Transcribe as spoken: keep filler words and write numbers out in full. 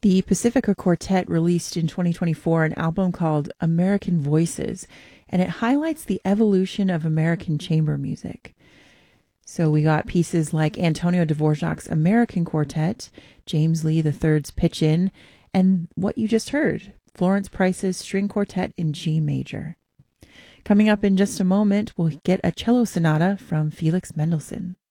The Pacifica Quartet released in twenty twenty-four an album called American Voices, and it highlights the evolution of American chamber music. So we got pieces like Antonio Dvorak's American Quartet, James Lee the Third's Pitch In, and what you just heard, Florence Price's String Quartet in G major. Coming up in just a moment, we'll get a cello sonata from Felix Mendelssohn.